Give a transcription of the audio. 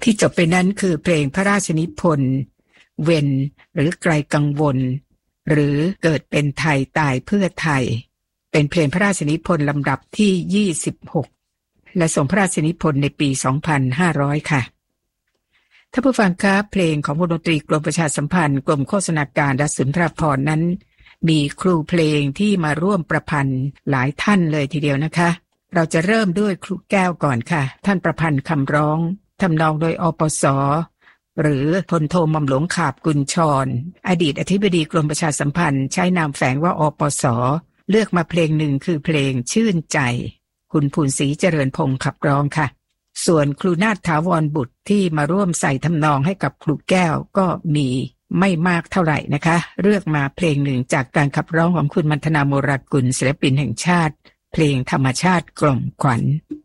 ที่จบไปนั้นคือเพลงพระราชนิพนธ์เวนหรือไกลกังวลหรือเกิดเป็นไทยตายเพื่อไทยเป็นเพลงพระราชนิพนธ์ลำดับที่26และส่งพระราชนิพนธ์ในปี 2500 ค่ะท่านผู้ฟังครับเพลงของวงดนตรีกรมประชาสัมพันธ์กรมโฆษณาการและสุนทรภรณ์นั้นมีครูเพลงที่มาร่วมประพันธ์หลายท่านเลยทีเดียวนะคะเราจะเริ่มด้วยครูแก้วก่อนค่ะท่านประพันธ์คำร้องทำนองโดยอปส.หรือพลโทหม่อมหลวงขาบกุลชรอดีตอธิบดีกรมประชาสัมพันธ์ใช้นามแฝงว่าอปส.เลือกมาเพลงหนึ่งคือเพลงชื่นใจคุณภูนศรีเจริญพงศ์ขับร้องค่ะส่วนครูนาถถาวรบุตรที่มาร่วมใส่ทำนองให้กับครูแก้วก็มีไม่มากเท่าไหร่นะคะเลือกมาเพลงหนึ่งจากการขับร้องของคุณมัณฑนาโมรากุลศิลปินแห่งชาติเพลงธรรมชาติกล่อมขวัญ